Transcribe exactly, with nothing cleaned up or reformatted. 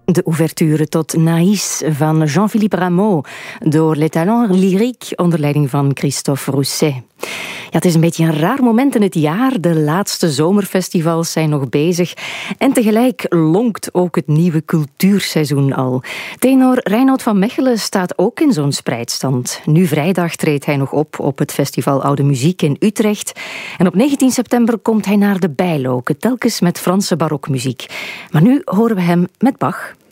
De ouverture tot Naïs van Jean-Philippe Rameau door Les Talents Lyriques onder leiding van Christophe Rousset. Ja, het is een beetje een raar moment in het jaar. De laatste zomerfestivals zijn nog bezig. En tegelijk lonkt ook het nieuwe cultuurseizoen al. Tenor Reinoud van Mechelen staat ook in zo'n spreidstand. Nu vrijdag treedt hij nog op op het festival Oude Muziek in Utrecht. En op negentien september komt hij naar de Bijloken, telkens met Franse barokmuziek. Maar nu horen we hem met Bach.